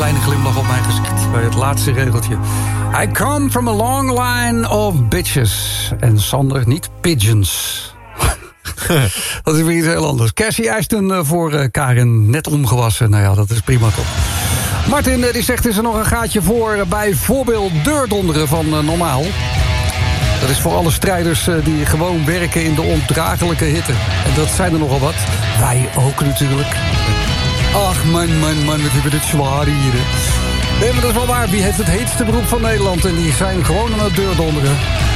kleine glimlach op mijn gezicht bij het laatste regeltje. I come from a long line of bitches. En Sander, niet pigeons. Dat is weer iets heel anders. Cassie Ashton voor Karin, net omgewassen. Nou ja, dat is prima toch. Martin die zegt, is er nog een gaatje voor bijvoorbeeld deurdonderen van normaal? Dat is voor alle strijders die gewoon werken in de ondraaglijke hitte. En dat zijn er nogal wat. Wij ook natuurlijk. Ach, man, wat hebben we dit zwaar hier. Hè? Nee, maar dat is wel waar. Wie heeft het heetste beroep van Nederland? En die zijn gewoon aan het deurdonderen.